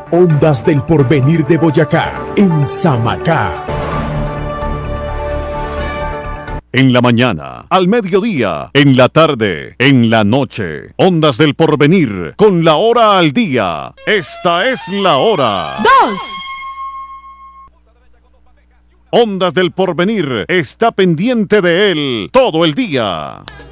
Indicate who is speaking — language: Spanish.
Speaker 1: Ondas del Porvenir de Boyacá, en Samacá.
Speaker 2: En la mañana, al mediodía, en la tarde, en la noche. Ondas del Porvenir, con la hora al día. Esta es la hora.
Speaker 3: 2.
Speaker 2: Ondas del Porvenir está pendiente de él todo el día.